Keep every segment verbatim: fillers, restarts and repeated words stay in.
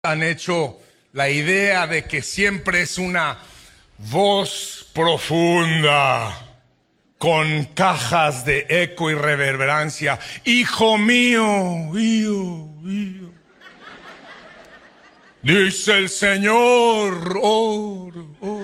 han hecho la idea de que siempre es una voz profunda con cajas de eco y reverberancia. Hijo mío, hijo, hijo. Dice el Señor, oh, oh.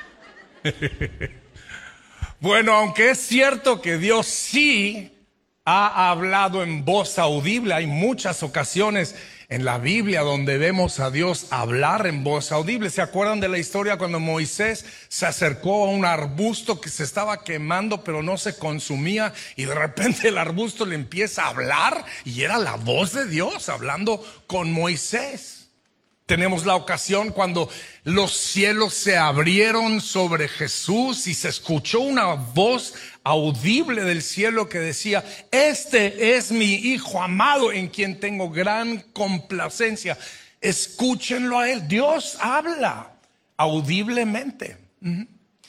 Bueno, aunque es cierto que Dios sí ha hablado en voz audible, hay muchas ocasiones en la Biblia donde vemos a Dios hablar en voz audible. ¿Se acuerdan de la historia cuando Moisés se acercó a un arbusto que se estaba quemando pero no se consumía, y de repente el arbusto le empieza a hablar y era la voz de Dios hablando con Moisés? Tenemos la ocasión cuando los cielos se abrieron sobre Jesús y se escuchó una voz audible del cielo que decía: este es mi Hijo amado en quien tengo gran complacencia, escúchenlo a él. Dios habla audiblemente. uh-huh.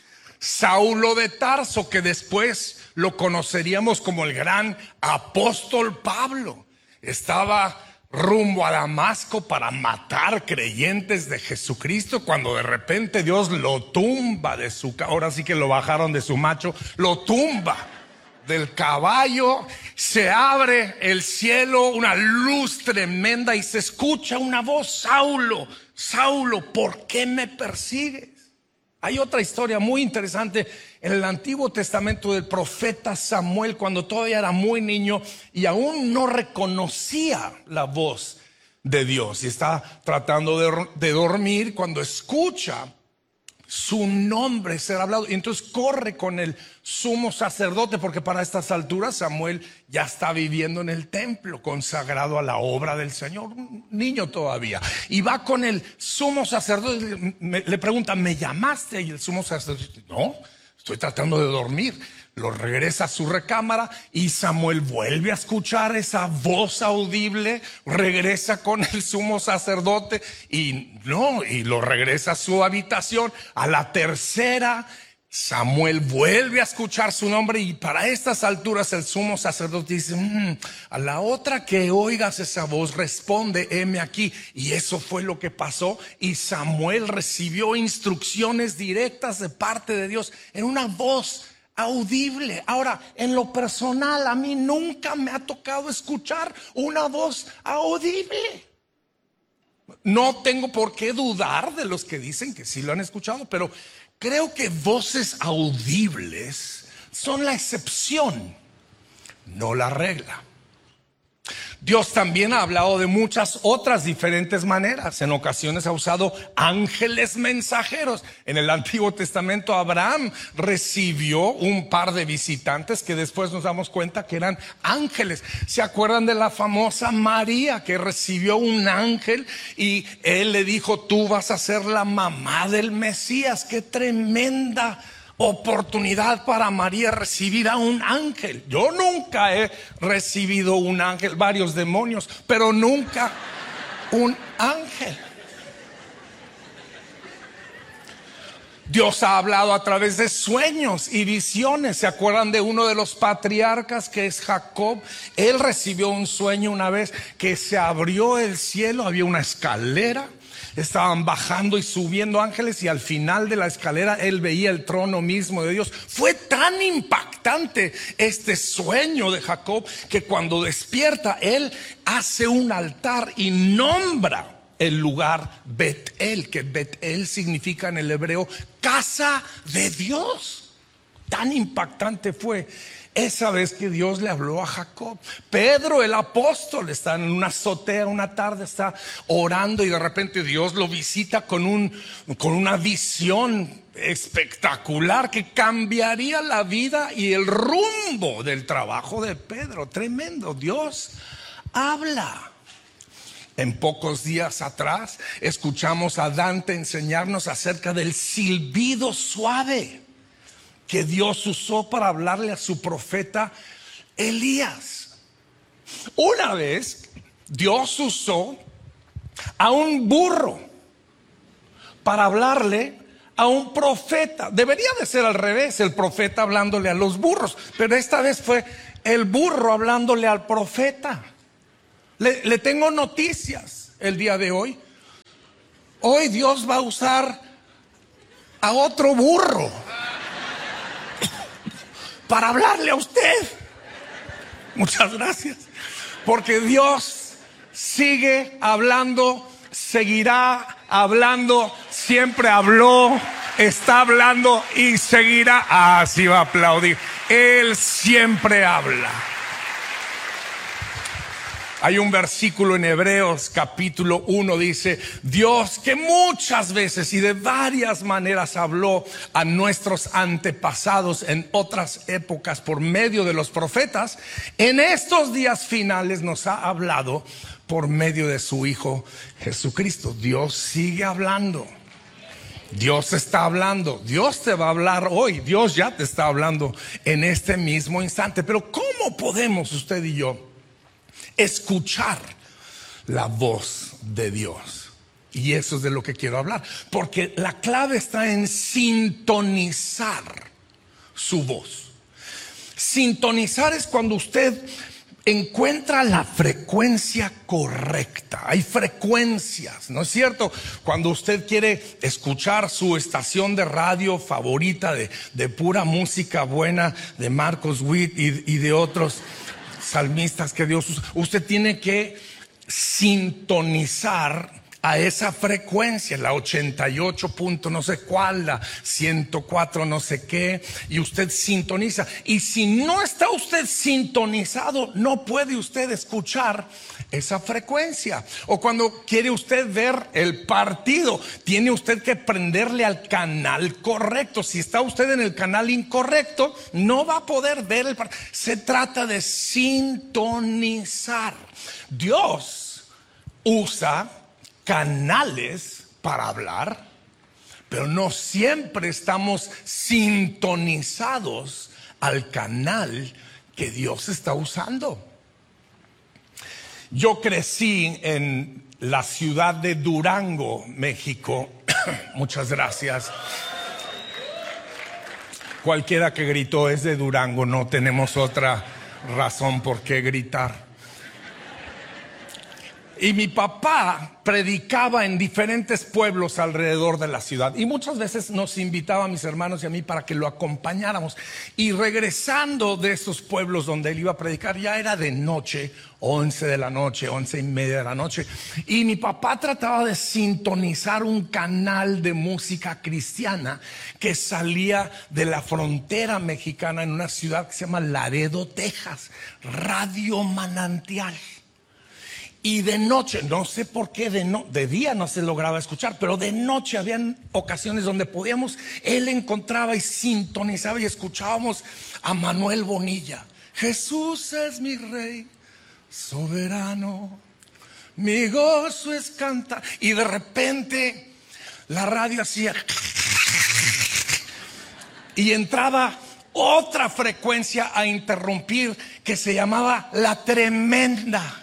Saulo de Tarso, que después lo conoceríamos como el gran apóstol Pablo, estaba rumbo a Damasco para matar creyentes de Jesucristo, cuando de repente Dios lo tumba de su, ahora sí que lo bajaron de su macho, lo tumba del caballo, se abre el cielo, una luz tremenda y se escucha una voz: Saulo, Saulo, ¿por qué me persigues? Hay otra historia muy interesante en el Antiguo Testamento del profeta Samuel, cuando todavía era muy niño y aún no reconocía la voz de Dios, y está tratando de, de dormir cuando escucha su nombre ser hablado, y entonces corre con el sumo sacerdote, porque para estas alturas Samuel ya está viviendo en el templo consagrado a la obra del Señor, un niño todavía, y va con el sumo sacerdote. Le pregunta: ¿me llamaste? Y el sumo sacerdote dice: no, estoy tratando de dormir. Lo regresa a su recámara y Samuel vuelve a escuchar esa voz audible, regresa con el sumo sacerdote y no, y lo regresa a su habitación. A la tercera, Samuel vuelve a escuchar su nombre, y para estas alturas el sumo sacerdote dice: mmm, a la otra que oigas esa voz, responde: heme aquí. Y eso fue lo que pasó, y Samuel recibió instrucciones directas de parte de Dios en una voz audible. Ahora, en lo personal, a mí nunca me ha tocado escuchar una voz audible. No tengo por qué dudar de los que dicen que sí lo han escuchado, pero creo que voces audibles son la excepción, no la regla. Dios también ha hablado de muchas otras diferentes maneras. En ocasiones ha usado ángeles mensajeros. En el Antiguo Testamento Abraham recibió un par de visitantes que después nos damos cuenta que eran ángeles. ¿Se acuerdan de la famosa María, que recibió un ángel y él le dijo: tú vas a ser la mamá del Mesías? ¡Qué tremenda oportunidad para María recibir a un ángel! Yo nunca he recibido un ángel, varios demonios, pero nunca un ángel. Dios ha hablado a través de sueños y visiones. ¿Se acuerdan de uno de los patriarcas, que es Jacob? Él recibió un sueño una vez que se abrió el cielo, había una escalera, estaban bajando y subiendo ángeles, y al final de la escalera él veía el trono mismo de Dios. Fue tan impactante este sueño de Jacob que cuando despierta él hace un altar y nombra el lugar Bet-El, que Bet-El significa en el hebreo casa de Dios. Tan impactante fue esa vez que Dios le habló a Jacob. Pedro, el apóstol, está en una azotea una tarde, está orando, y de repente Dios lo visita con, un, con una visión espectacular que cambiaría la vida y el rumbo del trabajo de Pedro. Tremendo. Dios habla. En pocos días atrás escuchamos a Dante enseñarnos acerca del silbido suave que Dios usó para hablarle a su profeta Elías. Una vez Dios usó a un burro para hablarle a un profeta. Debería de ser al revés, el profeta hablándole a los burros, pero esta vez fue el burro hablándole al profeta. Le, le tengo noticias el día de hoy. hoy Dios va a usar a otro burro para hablarle a usted. Muchas gracias. Porque Dios sigue hablando, seguirá hablando, siempre habló, está hablando y seguirá. Así va a aplaudir. Él siempre habla. Hay un versículo en Hebreos capítulo uno, dice: Dios, que muchas veces y de varias maneras habló a nuestros antepasados en otras épocas por medio de los profetas, en estos días finales nos ha hablado por medio de su Hijo Jesucristo. Dios sigue hablando. Dios está hablando. Dios te va a hablar hoy. Dios ya te está hablando en este mismo instante. Pero ¿cómo podemos usted y yo escuchar la voz de Dios? Y eso es de lo que quiero hablar, porque la clave está en sintonizar su voz. Sintonizar es cuando usted encuentra la frecuencia correcta. Hay frecuencias, ¿no es cierto? Cuando usted quiere escuchar su estación de radio favorita de, de pura música buena, de Marcos Witt y, y de otros salmistas que Dios usa, usted tiene que sintonizar a esa frecuencia, la ochenta y ocho punto no sé cuál, la ciento cuatro no sé qué, y usted sintoniza. Y si no está usted sintonizado, no puede usted escuchar esa frecuencia. O cuando quiere usted ver el partido, tiene usted que prenderle al canal correcto. Si está usted en el canal incorrecto, no va a poder ver el partido. Se trata de sintonizar. Dios usa canales para hablar, pero no siempre estamos sintonizados al canal que Dios está usando. Yo crecí en la ciudad de Durango, México. Muchas gracias. Cualquiera que gritó es de Durango, no tenemos otra razón por qué gritar. Y mi papá predicaba en diferentes pueblos alrededor de la ciudad. Y muchas veces nos invitaba a mis hermanos y a mí para que lo acompañáramos. Y regresando de esos pueblos donde él iba a predicar, ya era de noche, once de la noche, once y media de la noche. Y mi papá trataba de sintonizar un canal de música cristiana que salía de la frontera mexicana en una ciudad que se llama Laredo, Texas. Radio Manantial. Y de noche, no sé por qué, de, no, de día no se lograba escuchar, pero de noche habían ocasiones donde podíamos, él encontraba y sintonizaba y escuchábamos a Manuel Bonilla. Jesús es mi rey, soberano, mi gozo es cantar. Y de repente la radio hacía y entraba otra frecuencia a interrumpir que se llamaba La Tremenda.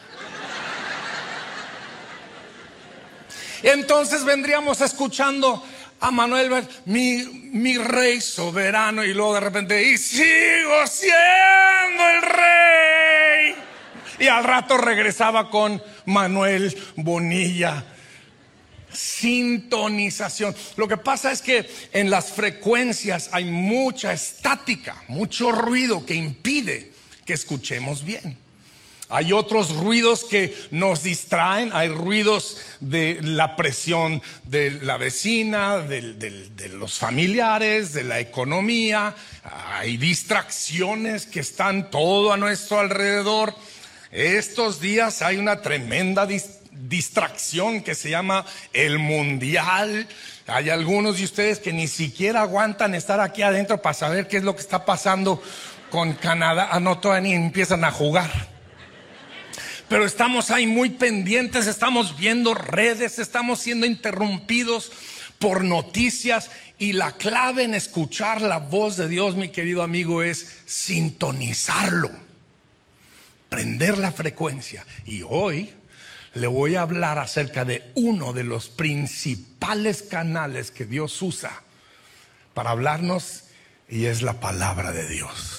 Entonces vendríamos escuchando a Manuel, mi, mi rey soberano, y luego de repente, y sigo siendo el rey. Y al rato regresaba con Manuel Bonilla. Sintonización. Lo que pasa es que en las frecuencias hay mucha estática, mucho ruido que impide que escuchemos bien. Hay otros ruidos que nos distraen. Hay ruidos de la presión de la vecina, de, de, de los familiares, de la economía. Hay distracciones que están todo a nuestro alrededor. Estos días hay una tremenda dis- distracción que se llama el mundial. Hay algunos de ustedes que ni siquiera aguantan estar aquí adentro para saber qué es lo que está pasando con Canadá. Ah, no, todavía ni empiezan a jugar. Pero estamos ahí muy pendientes, estamos viendo redes, estamos siendo interrumpidos por noticias. Y la clave en escuchar la voz de Dios, mi querido amigo, es sintonizarlo, prender la frecuencia. Y hoy le voy a hablar acerca de uno de los principales canales que Dios usa para hablarnos, y es la palabra de Dios.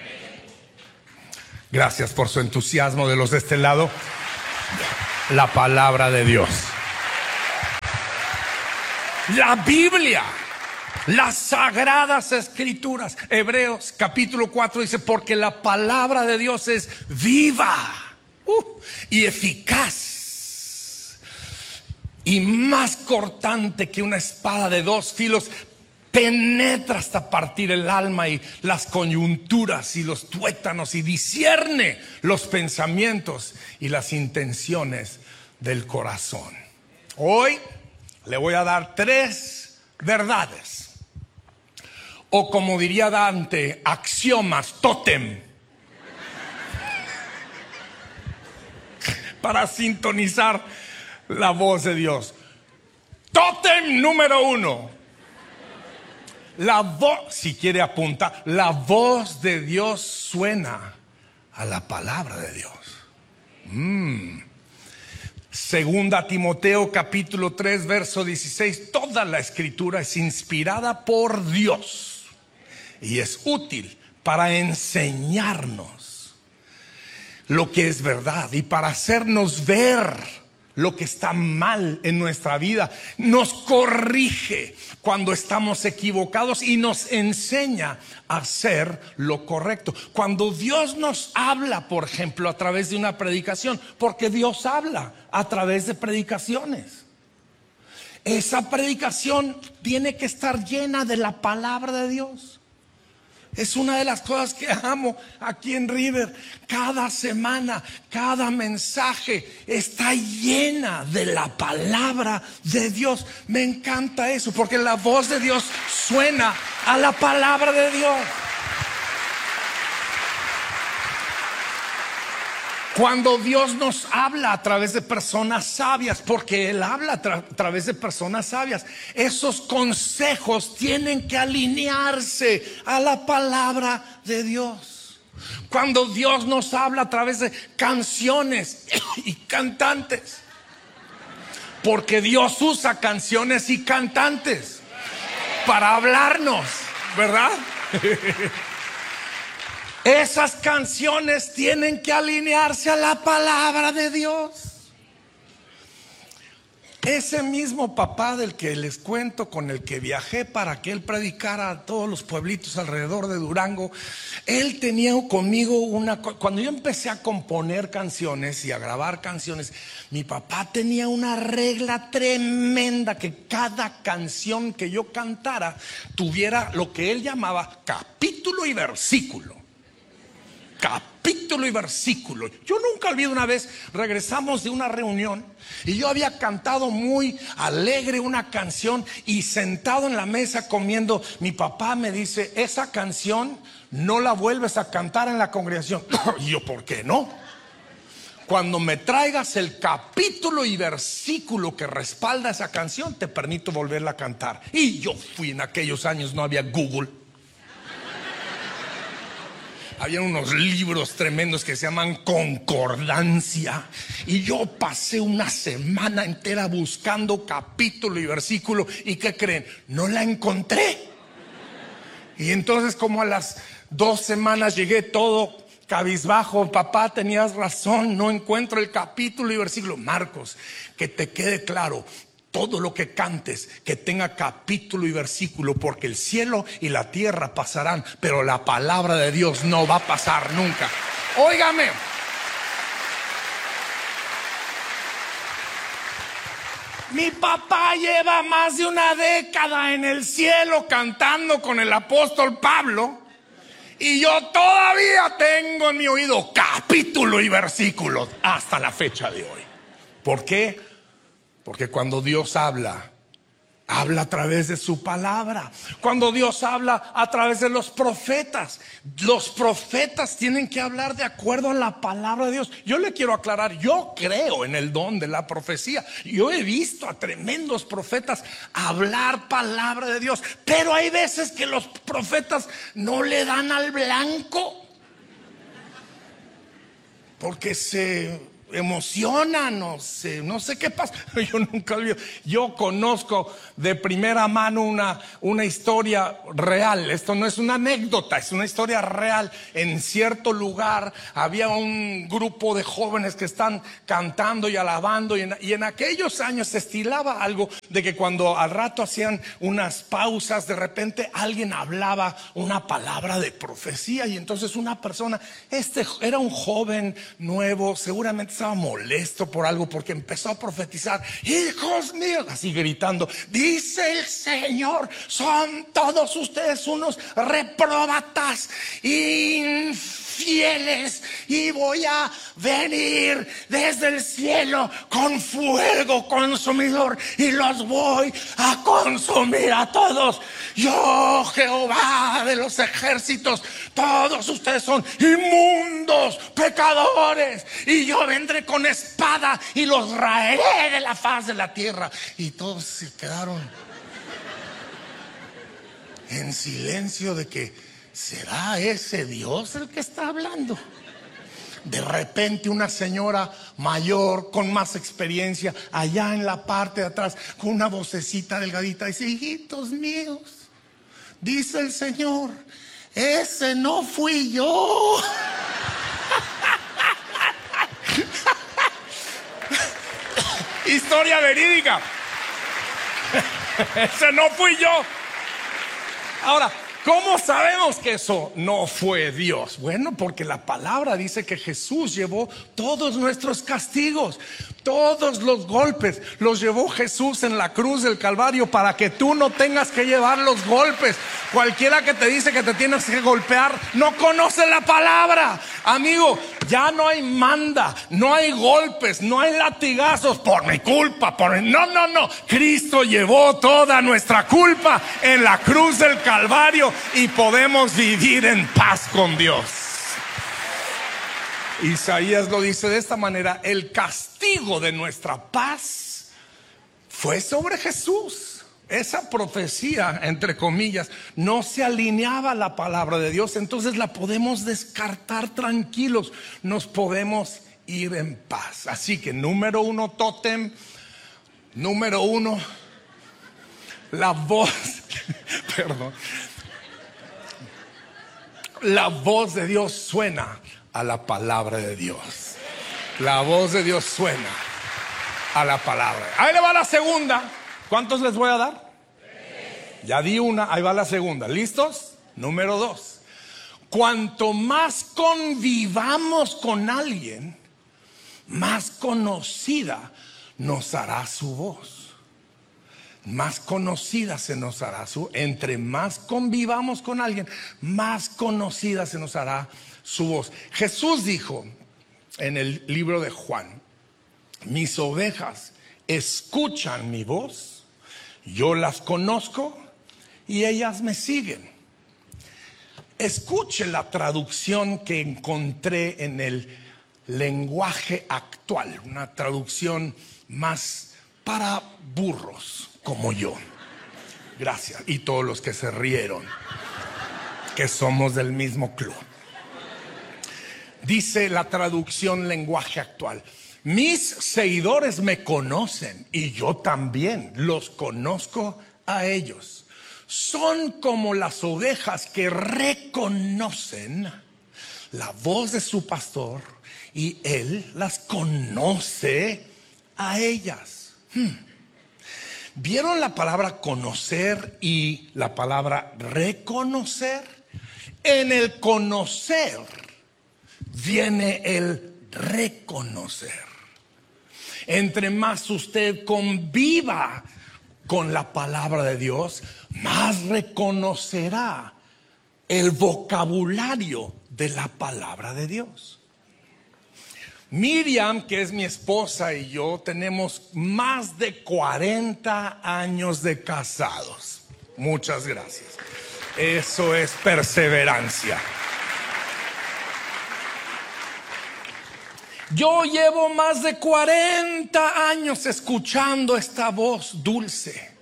Gracias por su entusiasmo de los de este lado. La palabra de Dios. La Biblia, las sagradas escrituras. Hebreos capítulo cuatro dice: porque la palabra de Dios es viva uh, y eficaz y más cortante que una espada de dos filos, penetra hasta partir el alma y las coyunturas y los tuétanos, y discierne los pensamientos y las intenciones del corazón. Hoy le voy a dar tres verdades, o como diría Dante, axiomas, tótem, para sintonizar la voz de Dios. Tótem número uno: la voz, si quiere apuntar, la voz de Dios suena a la palabra de Dios. Mm. Segunda Timoteo capítulo tres verso dieciséis: toda la escritura es inspirada por Dios y es útil para enseñarnos lo que es verdad y para hacernos ver lo que está mal en nuestra vida. Nos corrige cuando estamos equivocados y nos enseña a hacer lo correcto. Cuando Dios nos habla, por ejemplo, a través de una predicación, porque Dios habla a través de predicaciones, esa predicación tiene que estar llena de la palabra de Dios. Es una de las cosas que amo aquí en River. Cada semana, cada mensaje está llena de la palabra de Dios. Me encanta eso, porque la voz de Dios suena a la palabra de Dios. Cuando Dios nos habla a través de personas sabias, porque Él habla a, tra- a través de personas sabias, esos consejos tienen que alinearse a la palabra de Dios. Cuando Dios nos habla a través de canciones y cantantes, porque Dios usa canciones y cantantes para hablarnos, ¿verdad? Esas canciones tienen que alinearse a la palabra de Dios. Ese mismo papá del que les cuento, con el que viajé para que él predicara a todos los pueblitos alrededor de Durango, él tenía conmigo una... Cuando yo empecé a componer canciones y a grabar canciones, mi papá tenía una regla tremenda: que cada canción que yo cantara tuviera lo que él llamaba capítulo y versículo. Capítulo y versículo. Yo nunca olvido, una vez regresamos de una reunión y yo había cantado muy alegre una canción, y sentado en la mesa comiendo, mi papá me dice: esa canción no la vuelves a cantar en la congregación. Y yo: ¿por qué no? Cuando me traigas el capítulo y versículo que respalda esa canción, te permito volverla a cantar. Y yo fui, en aquellos años no había Google. Había unos libros tremendos que se llaman concordancia, y yo pasé una semana entera buscando capítulo y versículo, y ¿qué creen? No la encontré. Y entonces, como a las dos semanas llegué todo cabizbajo: papá, tenías razón, no encuentro el capítulo y versículo. Marcos, que te quede claro, todo lo que cantes que tenga capítulo y versículo, porque el cielo y la tierra pasarán, pero la palabra de Dios no va a pasar nunca. Óigame, mi papá lleva más de una década en el cielo cantando con el apóstol Pablo, y yo todavía tengo en mi oído capítulo y versículo hasta la fecha de hoy. ¿Por qué? Porque cuando Dios habla, habla a través de su palabra. Cuando Dios habla a través de los profetas, los profetas tienen que hablar de acuerdo a la palabra de Dios. Yo le quiero aclarar: yo creo en el don de la profecía. Yo he visto a tremendos profetas hablar palabra de Dios, pero hay veces que los profetas no le dan al blanco, porque se emociona, no sé, no sé qué pasa. Yo nunca olvido. Yo conozco de primera mano una, una historia real. Esto no es una anécdota, es una historia real. En cierto lugar había un grupo de jóvenes que están cantando y alabando, y en, y en aquellos años se estilaba algo de que cuando al rato hacían unas pausas, de repente alguien hablaba una palabra de profecía, y entonces una persona, este era un joven nuevo, seguramente estaba molesto por algo porque empezó a profetizar: hijos míos, así gritando, dice el Señor, son todos ustedes unos repróbatas, infieles, y voy a venir desde el cielo con fuego consumidor y los voy a consumir a todos. Yo, Jehová de los ejércitos, todos ustedes son inmundos, pecadores, y yo vendré con espada y los raeré de la faz de la tierra. Y todos se quedaron en silencio de que, ¿será ese Dios el que está hablando? De repente una señora mayor con más experiencia, allá en la parte de atrás, con una vocecita delgadita, dice: hijitos míos, dice el Señor, ese no fui yo. Historia verídica. Ese no fui yo. Ahora, ¿cómo sabemos que eso no fue Dios? Bueno, porque la palabra dice que Jesús llevó todos nuestros castigos, todos los golpes, los llevó Jesús en la cruz del Calvario para que tú no tengas que llevar los golpes. Cualquiera que te dice que te tienes que golpear no conoce la palabra. Amigo, ya no hay manda, no hay golpes, no hay latigazos por mi culpa, por mi... No, no, no. Cristo llevó toda nuestra culpa en la cruz del Calvario y podemos vivir en paz con Dios. Isaías lo dice de esta manera: el castigo de nuestra paz fue sobre Jesús. Esa profecía, entre comillas, no se alineaba a la palabra de Dios, entonces la podemos descartar tranquilos, nos podemos ir en paz. Así que número uno, tótem. Número uno, la voz, perdón, la voz de Dios suena a la palabra de Dios. La voz de Dios suena a la palabra. Ahí le va la segunda. ¿Cuántos les voy a dar? Ya di una, ahí va la segunda. ¿Listos? Número dos. Cuanto más convivamos con alguien, más conocida nos hará su voz. Más conocida se nos hará su. Entre más convivamos con alguien, más conocida se nos hará su voz. Jesús dijo en el libro de Juan: mis ovejas escuchan mi voz, yo las conozco y ellas me siguen. Escuche la traducción que encontré en el lenguaje actual, una traducción más para burros como yo. Gracias. Y todos los que se rieron, que somos del mismo club. Dice la traducción lenguaje actual: mis seguidores me conocen y yo también los conozco a ellos. Son como las ovejas que reconocen la voz de su pastor y él las conoce a ellas. Hmm. ¿Vieron la palabra conocer y la palabra reconocer? En el conocer viene el reconocer. Entre más usted conviva con la palabra de Dios, más reconocerá el vocabulario de la palabra de Dios. Miriam, que es mi esposa, y yo tenemos más de cuarenta años de casados. Muchas gracias. Eso es perseverancia. Yo llevo más de cuarenta años escuchando esta voz dulce.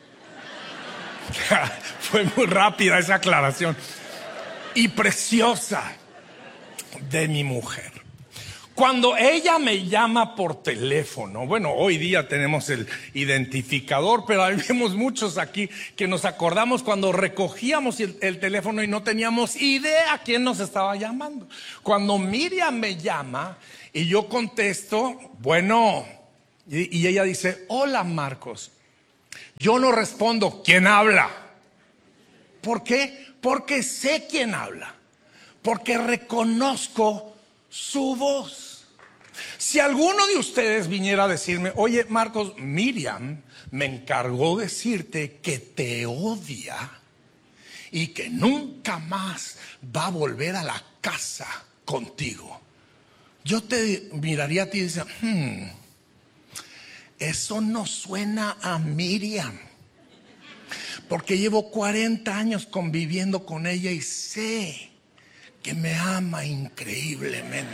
Fue muy rápida esa aclaración. Y preciosa de mi mujer. Cuando ella me llama por teléfono, bueno, hoy día tenemos el identificador, pero habemos muchos aquí que nos acordamos cuando recogíamos el, el teléfono y no teníamos idea a quién nos estaba llamando. Cuando Miriam me llama y yo contesto, bueno, y, y ella dice, hola Marcos. Yo no respondo, ¿quién habla? ¿Por qué? Porque sé quién habla, porque reconozco su voz. Si alguno de ustedes viniera a decirme, oye Marcos, Miriam me encargó decirte que te odia y que nunca más va a volver a la casa contigo, yo te miraría a ti y diría, hmm, eso no suena a Miriam, porque llevo cuarenta años conviviendo con ella y sé que me ama increíblemente.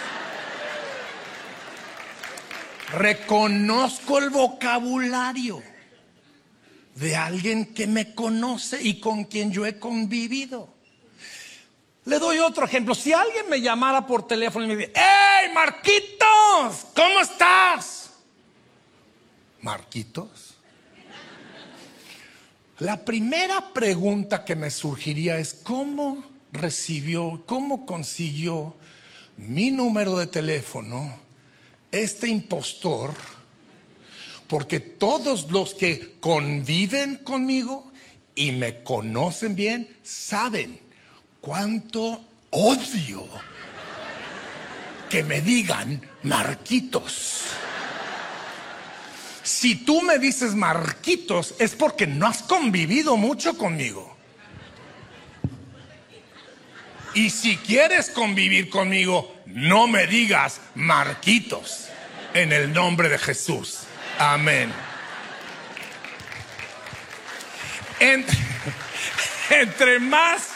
Reconozco el vocabulario de alguien que me conoce y con quien yo he convivido. Le doy otro ejemplo. Si alguien me llamara por teléfono y me dice, ¡hey, Marquitos! ¿Cómo estás? ¿Marquitos? La primera pregunta que me surgiría es, ¿cómo recibió, cómo consiguió mi número de teléfono este impostor? Porque todos los que conviven conmigo y me conocen bien saben cuánto odio que me digan Marquitos. Si tú me dices Marquitos es porque no has convivido mucho conmigo. Y si quieres convivir conmigo, no me digas Marquitos. En el nombre de Jesús. Amén. Entre, entre más,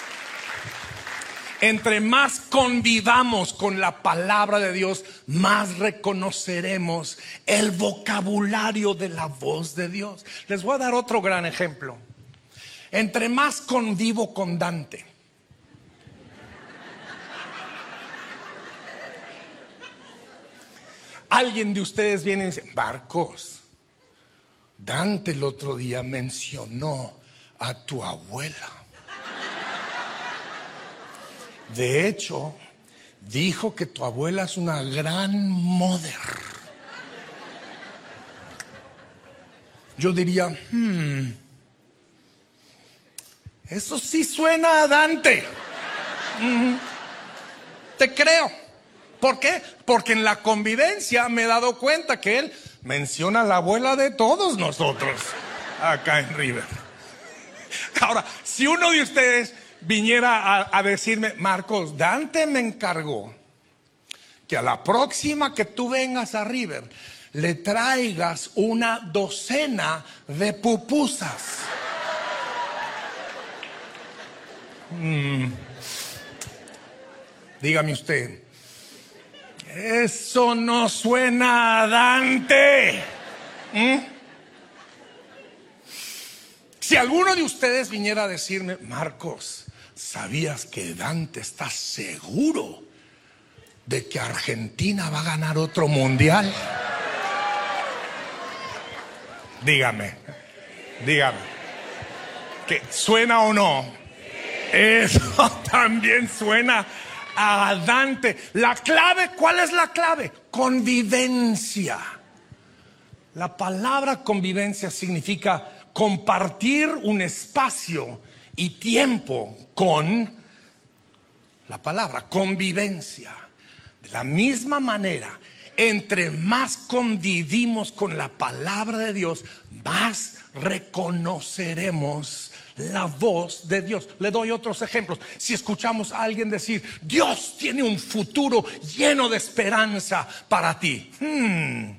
entre más convivamos con la palabra de Dios, más reconoceremos el vocabulario de la voz de Dios. Les voy a dar otro gran ejemplo. Entre más convivo con Dante, alguien de ustedes viene y dice, Marcos, Dante el otro día mencionó a tu abuela. De hecho, dijo que tu abuela es una gran mother. Yo diría, hmm, eso sí suena a Dante. Mm, te creo. ¿Por qué? Porque en la convivencia me he dado cuenta que él menciona a la abuela de todos nosotros acá en River. Ahora, si uno de ustedes viniera a, a decirme, Marcos, Dante me encargó que a la próxima que tú vengas a River le traigas una docena de pupusas. Mm. Dígame usted, eso no suena a Dante. ¿Mm? Si alguno de ustedes viniera a decirme, Marcos, ¿sabías que Dante está seguro de que Argentina va a ganar otro mundial? Dígame, dígame, ¿que suena o no? Eso también suena a Dante. La clave, ¿cuál es la clave? Convivencia. La palabra convivencia significa compartir un espacio y tiempo con la palabra convivencia. De la misma manera, entre más convivimos con la palabra de Dios, más reconoceremos la voz de Dios. Le doy otros ejemplos. Si escuchamos a alguien decir, Dios tiene un futuro lleno de esperanza para ti. Hmm.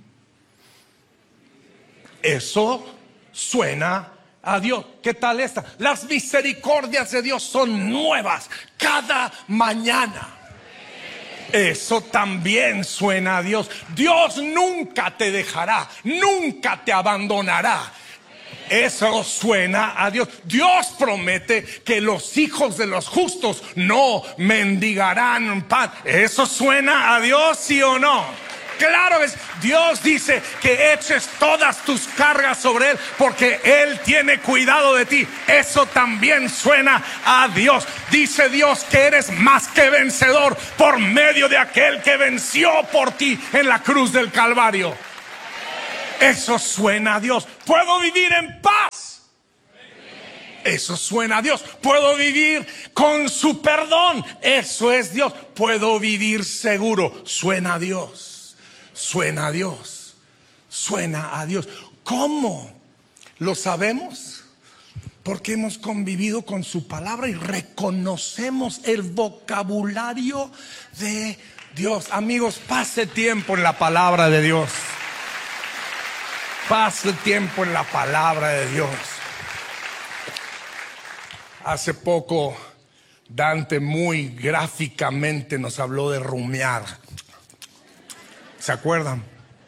Eso suena a Dios. ¿Qué tal esta? Las misericordias de Dios son nuevas cada mañana. Eso también suena a Dios. Dios nunca te dejará, nunca te abandonará. Eso suena a Dios. Dios promete que los hijos de los justos no mendigarán pan. ¿Eso suena a Dios, sí o no? Claro, es Dios dice que eches todas tus cargas sobre Él porque Él tiene cuidado de ti. Eso también suena a Dios. Dice Dios que eres más que vencedor por medio de aquel que venció por ti en la cruz del Calvario. Eso suena a Dios. Puedo vivir en paz. Eso suena a Dios. Puedo vivir con su perdón. Eso es Dios. Puedo vivir seguro. Suena a Dios. Suena a Dios. Suena a Dios. ¿Cómo lo sabemos? Porque hemos convivido con su palabra y reconocemos el vocabulario de Dios. Amigos, pase tiempo en la palabra de Dios. Pase tiempo en la palabra de Dios. Hace poco Dante muy gráficamente nos habló de rumiar. ¿Se acuerdan?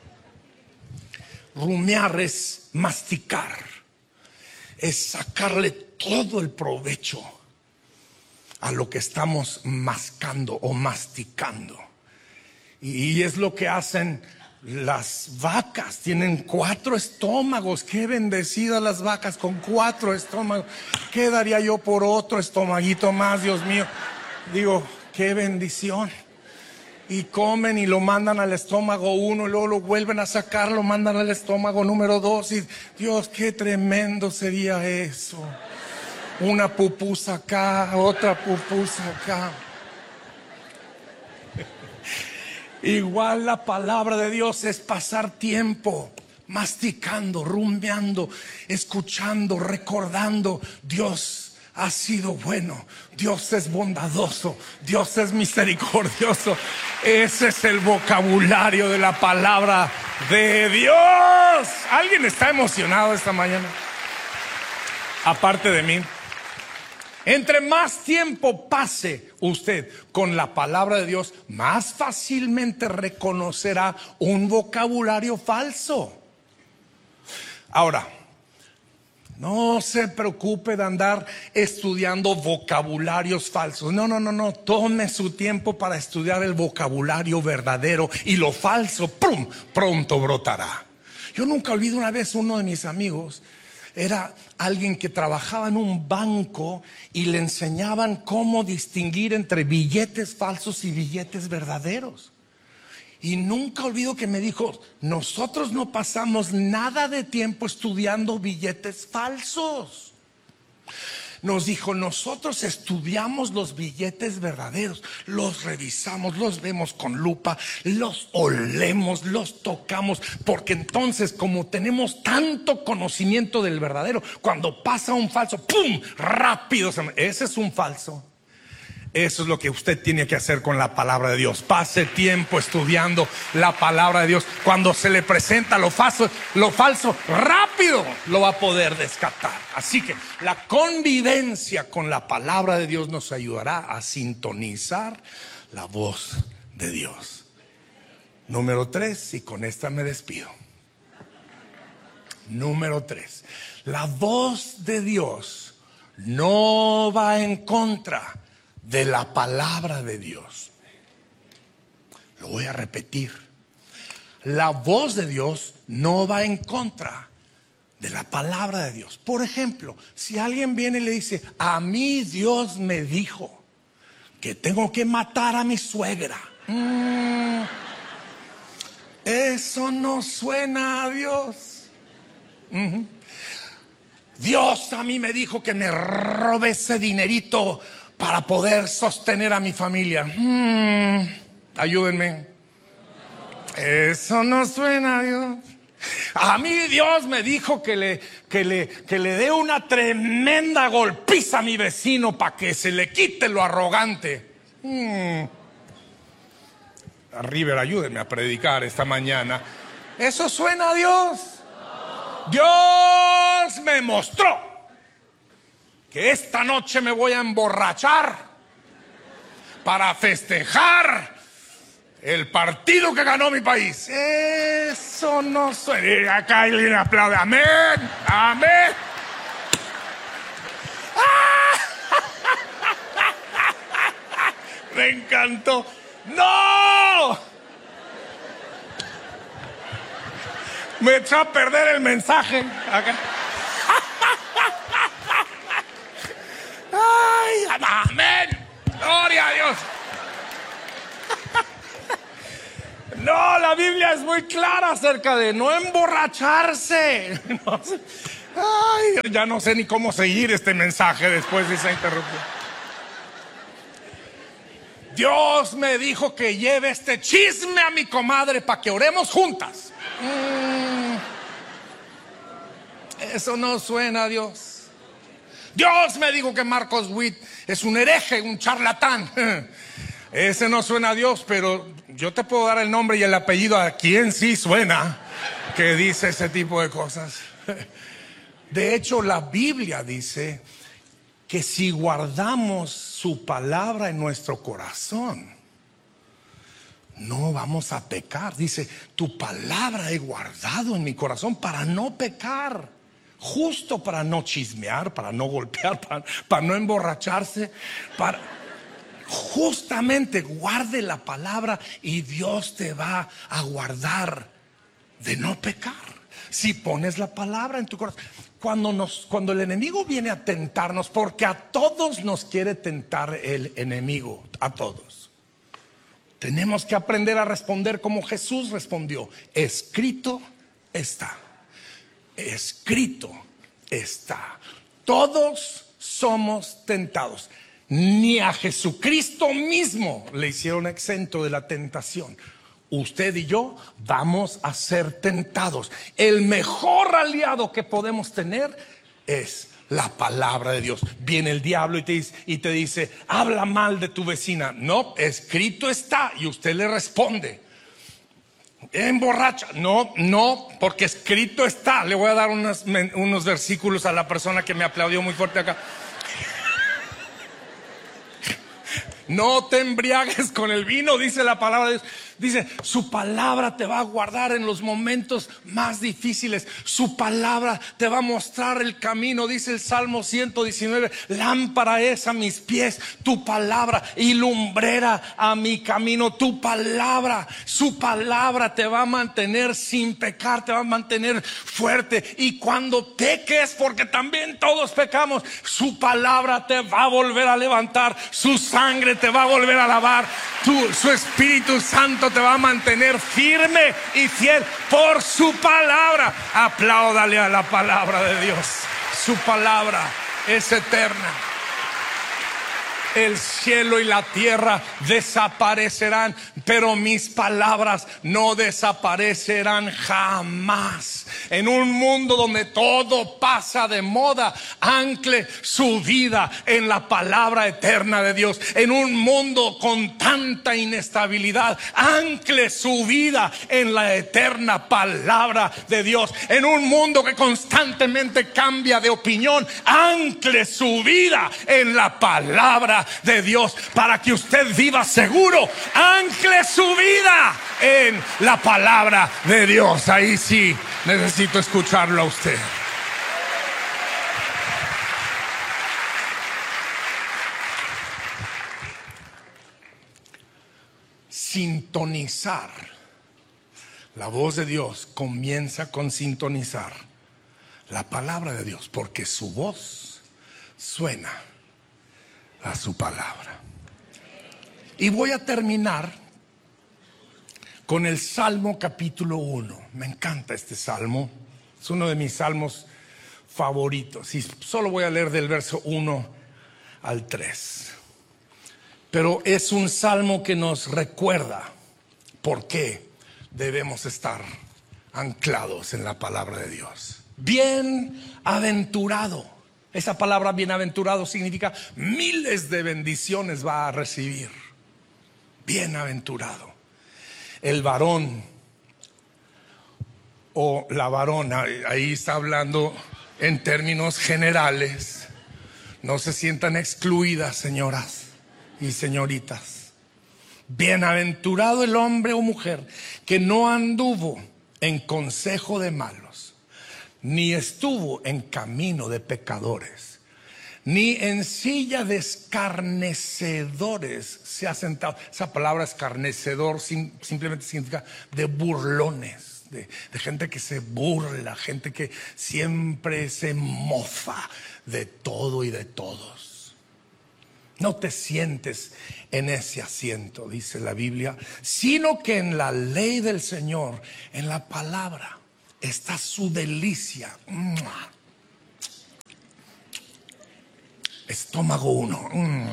Rumiar es masticar, es sacarle todo el provecho a lo que estamos mascando o masticando. Y es lo que hacen las vacas. Tienen cuatro estómagos. Qué bendecidas las vacas con cuatro estómagos. ¿Qué daría yo por otro estomaguito más, Dios mío? Digo, qué bendición. Y comen y lo mandan al estómago uno, y luego lo vuelven a sacar, lo mandan al estómago número dos. Y Dios, qué tremendo sería eso. Una pupusa acá, otra pupusa acá. Igual la palabra de Dios es pasar tiempo masticando, rumiando, escuchando, recordando. Dios ha sido bueno, Dios es bondadoso, Dios es misericordioso. Ese es el vocabulario de la palabra de Dios. ¿Alguien está emocionado esta mañana? Aparte de mí. Entre más tiempo pase usted con la palabra de Dios, más fácilmente reconocerá un vocabulario falso. Ahora, no se preocupe de andar estudiando vocabularios falsos. No, no, no, no. Tome su tiempo para estudiar el vocabulario verdadero y lo falso, ¡prum!, pronto brotará. Yo nunca olvido una vez uno de mis amigos. Era alguien que trabajaba en un banco y le enseñaban cómo distinguir entre billetes falsos y billetes verdaderos. Y nunca olvido que me dijo, nosotros no pasamos nada de tiempo estudiando billetes falsos. Nos dijo, nosotros estudiamos los billetes verdaderos, los revisamos, los vemos con lupa, los olemos, los tocamos, porque entonces como tenemos tanto conocimiento del verdadero, cuando pasa un falso, ¡pum!, rápido, ese es un falso. Eso es lo que usted tiene que hacer con la palabra de Dios. Pase tiempo estudiando la palabra de Dios. Cuando se le presenta lo falso, lo falso, rápido lo va a poder descartar. Así que la convivencia con la palabra de Dios nos ayudará a sintonizar la voz de Dios. Número tres, y con esta me despido. Número tres, la voz de Dios no va en contra de la palabra de Dios. Lo voy a repetir. La voz de Dios no va en contra de la palabra de Dios. Por ejemplo, si alguien viene y le dice, a mí Dios me dijo que tengo que matar a mi suegra. Mm, eso no suena a Dios. Uh-huh. Dios a mí me dijo que me robe ese dinerito para poder sostener a mi familia. Hmm, ayúdenme. Eso no suena a Dios. A mí Dios me dijo que le, que le, que le dé una tremenda golpiza a mi vecino para que se le quite lo arrogante. Hmm. River, ayúdenme a predicar esta mañana. Eso suena a Dios. Dios me mostró que esta noche me voy a emborrachar para festejar El partido que ganó mi país. Eso no suena. Acá alguien aplaude. Amén. Amén. Me encantó. ¡No! Me echó a perder el mensaje. Acá. ¡Ay! ¡Amén! ¡Gloria a Dios! No, la Biblia es muy clara acerca de no emborracharse. No sé. Ay, ya no sé ni cómo seguir este mensaje después de esa interrupción. Dios me dijo que lleve este chisme a mi comadre para que oremos juntas. Mm, eso no suena a Dios. Dios me dijo que Marcos Witt es un hereje, un charlatán. Ese no suena a Dios, pero yo te puedo dar el nombre y el apellido a quien sí suena que dice ese tipo de cosas. De hecho, la Biblia dice que si guardamos su palabra en nuestro corazón, no vamos a pecar. Dice, tu palabra he guardado en mi corazón para no pecar. Justo para no chismear, para no golpear, para, para no emborracharse, para... Justamente guarde la palabra y Dios te va a guardar de no pecar. Si pones la palabra en tu corazón. Cuando, nos, cuando el enemigo viene a tentarnos, porque a todos nos quiere tentar el enemigo, a todos. Tenemos que aprender a responder como Jesús respondió. Escrito está. Escrito está. Todos somos tentados. Ni a Jesucristo mismo le hicieron exento de la tentación. Usted y yo vamos a ser tentados. El mejor aliado que podemos tener es la palabra de Dios. Viene el diablo y te dice, y te dice, habla mal de tu vecina. No, escrito está. Y usted le responde, emborracha. No, no, porque escrito está. Le voy a dar unos, unos versículos a la persona que me aplaudió muy fuerte acá. No te embriagues con el vino, dice la palabra de Dios. Dice, su palabra te va a guardar en los momentos más difíciles. Su palabra te va a mostrar el camino. Dice el Salmo ciento diecinueve, lámpara es a mis pies tu palabra y lumbrera a mi camino. Tu palabra, su palabra te va a mantener sin pecar, te va a mantener fuerte. Y cuando peques, porque también todos pecamos, su palabra te va a volver a levantar. Su sangre te va a volver a lavar. Tu, su Espíritu Santo te va a mantener firme y fiel por su palabra. Apláudale a la palabra de Dios. Su palabra es eterna. El cielo y la tierra desaparecerán, pero mis palabras no desaparecerán jamás. En un mundo donde todo pasa de moda, ancle su vida en la palabra eterna de Dios. En un mundo con tanta inestabilidad, ancle su vida en la eterna palabra de Dios. En un mundo que constantemente cambia de opinión, ancle su vida en la palabra de Dios, para que usted viva seguro. Ancle su vida en la palabra de Dios. Ahí sí necesito escucharlo a usted. Sintonizar. La voz de Dios comienza con sintonizar la palabra de Dios, porque su voz suena a su palabra. Y voy a terminar con el Salmo capítulo uno. Me encanta este salmo. Es uno de mis salmos favoritos. Y solo voy a leer del verso uno al tres. Pero es un salmo que nos recuerda por qué debemos estar anclados en la palabra de Dios. Bienaventurado. Esa palabra bienaventurado significa miles de bendiciones va a recibir. Bienaventurado. El varón o la varona, ahí está hablando en términos generales. No se sientan excluidas, señoras y señoritas. Bienaventurado el hombre o mujer que no anduvo en consejo de malos, ni estuvo en camino de pecadores, ni en silla de escarnecedores se ha sentado. Esa palabra escarnecedor sim, simplemente significa de burlones, de, de gente que se burla, gente que siempre se mofa de todo y de todos. No te sientes en ese asiento, dice la Biblia, sino que en la ley del Señor, en la palabra, está su delicia. Estómago uno.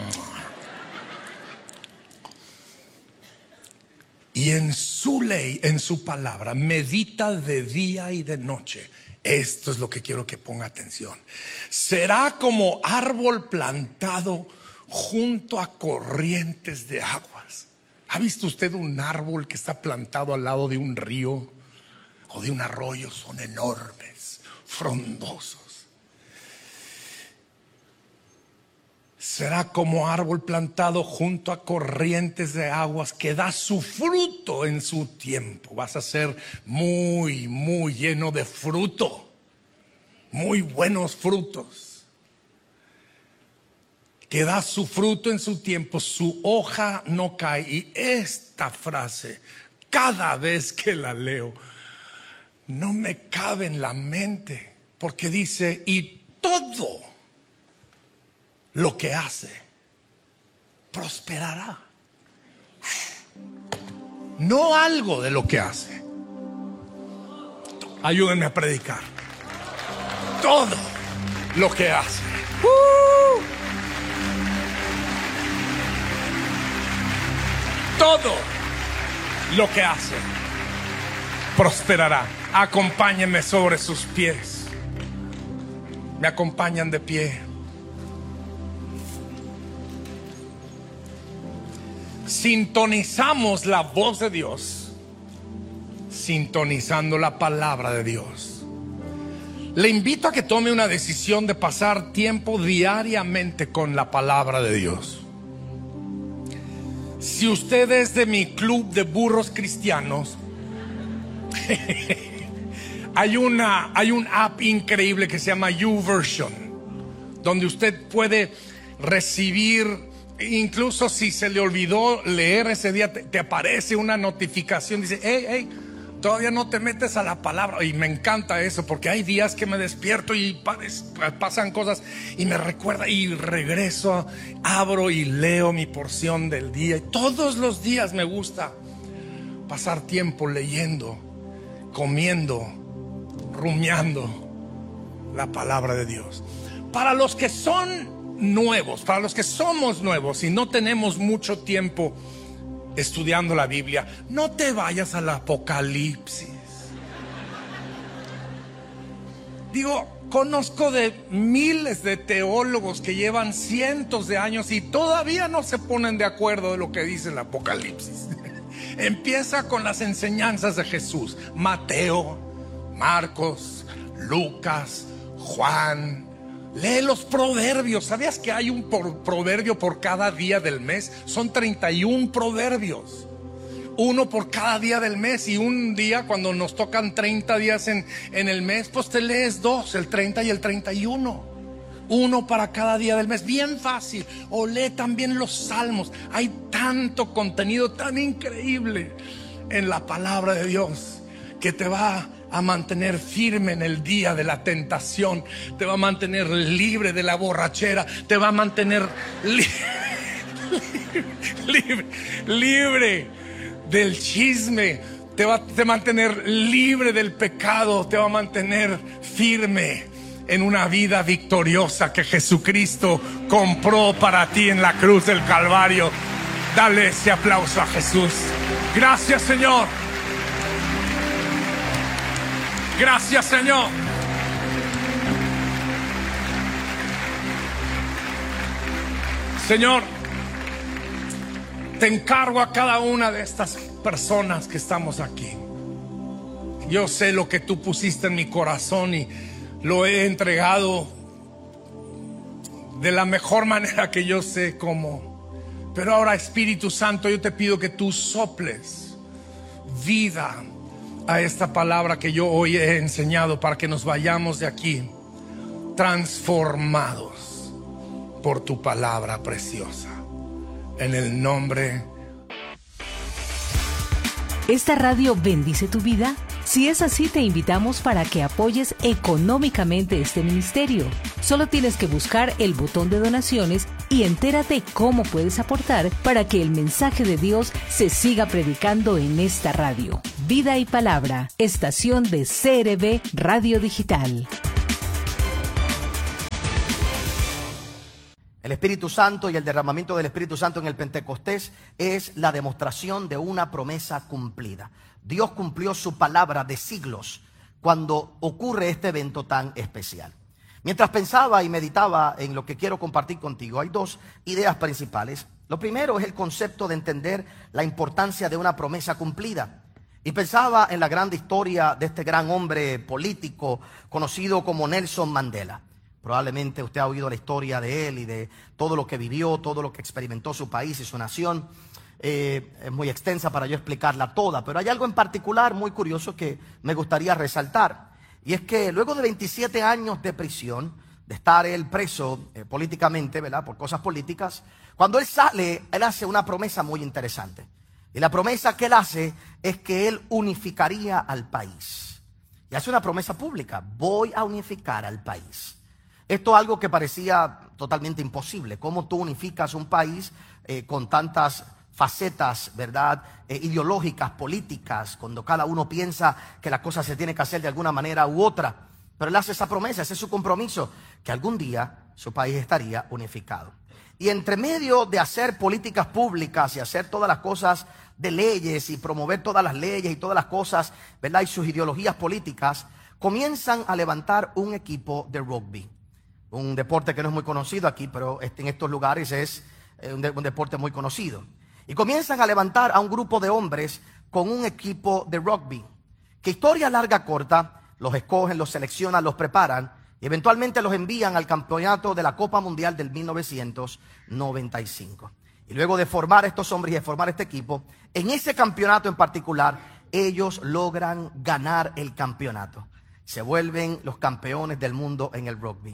Y en su ley, en su palabra, medita de día y de noche. Esto es lo que quiero que ponga atención. Será como árbol plantado junto a corrientes de aguas. ¿Ha visto usted un árbol que está plantado al lado de un río o de un arroyo? Son enormes, frondosos. Será como árbol plantado junto a corrientes de aguas que da su fruto en su tiempo. Vas a ser muy, muy lleno de fruto, muy buenos frutos. Que da su fruto en su tiempo, su hoja no cae. Y esta frase, cada vez que la leo, no me cabe en la mente, porque dice, y todo lo que hace prosperará. No algo de lo que hace. Ayúdenme a predicar. Todo lo que hace. ¡Uh! Todo lo que hace prosperará. Acompáñenme sobre sus pies. Me acompañan de pie. Sintonizamos la voz de Dios, sintonizando la palabra de Dios. Le invito a que tome una decisión de pasar tiempo diariamente con la palabra de Dios. Si usted es de mi club de burros cristianos, hay una hay un app increíble que se llama YouVersion, donde usted puede recibir, incluso si se le olvidó leer ese día, te, te aparece una notificación, dice, hey, hey, todavía no te metes a la palabra. Y me encanta eso, porque hay días que me despierto y pasan cosas y me recuerda, y regreso, abro y leo mi porción del día. Y todos los días me gusta pasar tiempo leyendo, comiendo, rumiando la palabra de Dios. Para los que son nuevos, para los que somos nuevos y no tenemos mucho tiempo estudiando la Biblia, no te vayas al Apocalipsis. Digo, conozco de miles de teólogos que llevan cientos de años y todavía no se ponen de acuerdo de lo que dice el Apocalipsis. Empieza con las enseñanzas de Jesús: Mateo, Marcos, Lucas, Juan. Lee los proverbios. ¿Sabías que hay un proverbio por cada día del mes? Son treinta y uno proverbios, uno por cada día del mes. Y un día, cuando nos tocan treinta días en, en el mes, pues te lees dos, el treinta y el treinta y uno, uno para cada día del mes. Bien fácil. O lee también los salmos. Hay tanto contenido tan increíble en la palabra de Dios que te va a mantener firme en el día de la tentación, te va a mantener libre de la borrachera, te va a mantener li libre, libre del chisme, te va a mantener libre del pecado, te va a mantener firme en una vida victoriosa que Jesucristo compró para ti en la cruz del Calvario. Dale ese aplauso a Jesús. Gracias, Señor. Gracias, Señor. Señor, te encargo a cada una de estas personas que estamos aquí. Yo sé lo que tú pusiste en mi corazón y lo he entregado de la mejor manera que yo sé cómo. Pero ahora, Espíritu Santo, yo te pido que tú soples vida a esta palabra que yo hoy he enseñado, para que nos vayamos de aquí transformados por tu palabra preciosa. En el nombre. ¿Esta radio bendice tu vida? Si es así, te invitamos para que apoyes económicamente este ministerio. Solo tienes que buscar el botón de donaciones y entérate cómo puedes aportar para que el mensaje de Dios se siga predicando en esta radio. Vida y Palabra, estación de C R B Radio Digital. El Espíritu Santo y el derramamiento del Espíritu Santo en el Pentecostés es la demostración de una promesa cumplida. Dios cumplió su palabra de siglos cuando ocurre este evento tan especial. Mientras pensaba y meditaba en lo que quiero compartir contigo, hay dos ideas principales. Lo primero es el concepto de entender la importancia de una promesa cumplida. Y pensaba en la gran historia de este gran hombre político conocido como Nelson Mandela. Probablemente usted ha oído la historia de él y de todo lo que vivió, todo lo que experimentó su país y su nación. Eh, es muy extensa para yo explicarla toda, pero hay algo en particular muy curioso que me gustaría resaltar. Y es que luego de veintisiete años de prisión, de estar él preso eh, políticamente, ¿verdad?, por cosas políticas, cuando él sale, él hace una promesa muy interesante. Y la promesa que él hace es que él unificaría al país. Y hace una promesa pública: voy a unificar al país. Esto es algo que parecía totalmente imposible. ¿Cómo tú unificas un país eh, con tantas facetas, verdad, eh, ideológicas, políticas, cuando cada uno piensa que la cosa se tiene que hacer de alguna manera u otra? Pero él hace esa promesa, ese es su compromiso, que algún día su país estaría unificado. Y entre medio de hacer políticas públicas y hacer todas las cosas de leyes y promover todas las leyes y todas las cosas, verdad, y sus ideologías políticas, comienzan a levantar un equipo de rugby. Un deporte que no es muy conocido aquí, pero en estos lugares es un, de, un deporte muy conocido. Y comienzan a levantar a un grupo de hombres con un equipo de rugby. Que historia larga corta, los escogen, los seleccionan, los preparan y eventualmente los envían al campeonato de la Copa Mundial del mil novecientos noventa y cinco. Y luego de formar estos hombres y de formar este equipo, en ese campeonato en particular, ellos logran ganar el campeonato. Se vuelven los campeones del mundo en el rugby.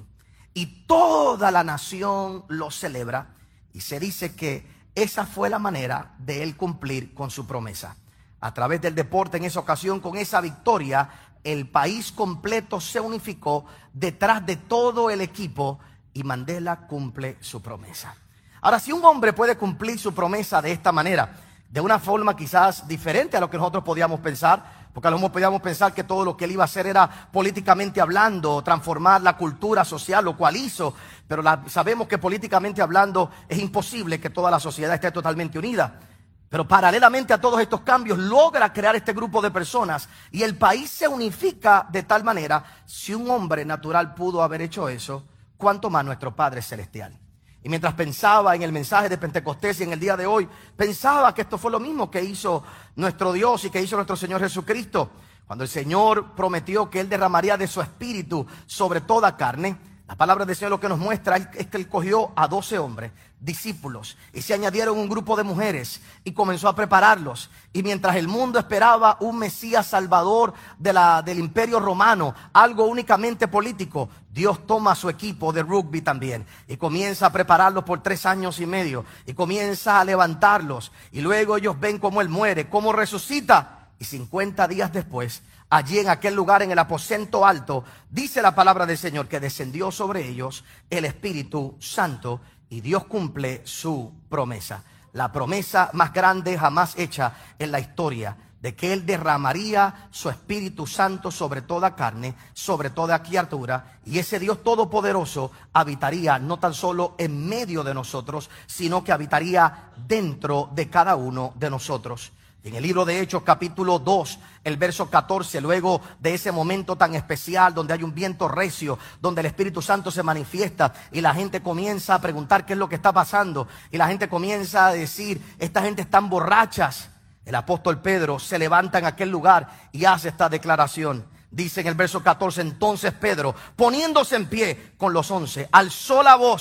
Y toda la nación lo celebra y se dice que esa fue la manera de él cumplir con su promesa. A través del deporte, en esa ocasión, con esa victoria, el país completo se unificó detrás de todo el equipo y Mandela cumple su promesa. Ahora, si un hombre puede cumplir su promesa de esta manera, de una forma quizás diferente a lo que nosotros podíamos pensar, porque a lo mejor podíamos pensar que todo lo que él iba a hacer era políticamente hablando, transformar la cultura social, lo cual hizo, pero la, sabemos que políticamente hablando es imposible que toda la sociedad esté totalmente unida. Pero paralelamente a todos estos cambios logra crear este grupo de personas y el país se unifica de tal manera. Si un hombre natural pudo haber hecho eso, ¿cuánto más nuestro Padre Celestial? Y mientras pensaba en el mensaje de Pentecostés y en el día de hoy, pensaba que esto fue lo mismo que hizo nuestro Dios y que hizo nuestro Señor Jesucristo. Cuando el Señor prometió que Él derramaría de su espíritu sobre toda carne, la palabra del Señor lo que nos muestra es que Él cogió a doce hombres, discípulos, y se añadieron un grupo de mujeres y comenzó a prepararlos. Y mientras el mundo esperaba un Mesías salvador de la, del imperio romano, algo únicamente político, Dios toma a su equipo de rugby también y comienza a prepararlos por tres años y medio y comienza a levantarlos. Y luego ellos ven cómo Él muere, cómo resucita. Y cincuenta días después, allí en aquel lugar, en el aposento alto, dice la palabra del Señor que descendió sobre ellos el Espíritu Santo y Dios cumple su promesa. La promesa más grande jamás hecha en la historia, de que Él derramaría su Espíritu Santo sobre toda carne, sobre toda criatura, y ese Dios todopoderoso habitaría no tan solo en medio de nosotros, sino que habitaría dentro de cada uno de nosotros. En el libro de Hechos, capítulo dos, el verso catorce, luego de ese momento tan especial donde hay un viento recio, donde el Espíritu Santo se manifiesta y la gente comienza a preguntar qué es lo que está pasando, y la gente comienza a decir, esta gente están borrachas. El apóstol Pedro se levanta en aquel lugar y hace esta declaración. Dice en el verso catorce, entonces Pedro, poniéndose en pie con los once, alzó la voz